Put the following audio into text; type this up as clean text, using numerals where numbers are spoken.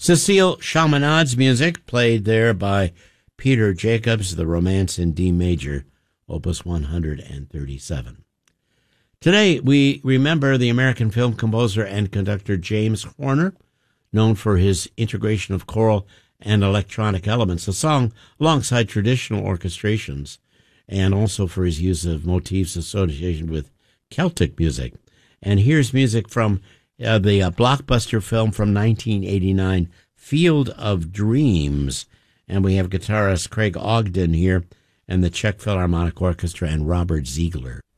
Cécile Chaminade's music, played there by Peter Jacobs, the Romance in D major, Opus 137. Today, we remember the American film composer and conductor James Horner, known for his integration of choral and electronic elements, a song alongside traditional orchestrations, and also for his use of motifs associated with Celtic music. And here's music from the blockbuster film from 1989, Field of Dreams. And we have guitarist Craig Ogden here, and the Czech Philharmonic Orchestra and Robert Ziegler.